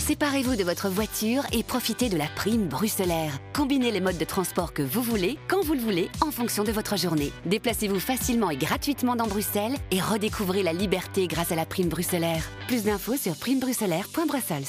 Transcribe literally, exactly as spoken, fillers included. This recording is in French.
Séparez-vous de votre voiture et profitez de la prime Bruxellaire. Combinez les modes de transport que vous voulez, quand vous le voulez, en fonction de votre journée. Déplacez-vous facilement et gratuitement dans Bruxelles et redécouvrez la liberté grâce à la prime Bruxellaire. Plus d'infos sur prime bruxellaire point brussels.